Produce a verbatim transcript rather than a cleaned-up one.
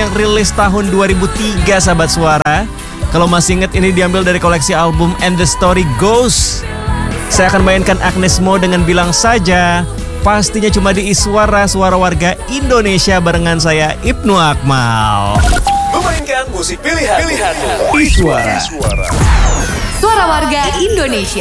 yang rilis tahun dua ribu tiga, sahabat suara. Kalau masih ingat, ini diambil dari koleksi album And the Story Goes. Saya akan mainkan Agnes Mo dengan Bilang Saja. Pastinya cuma di Iswara, suara warga Indonesia barengan saya Ibnu Akmal. Memainkan musik pilihan. Pilihan. Iswara. Suara warga Indonesia.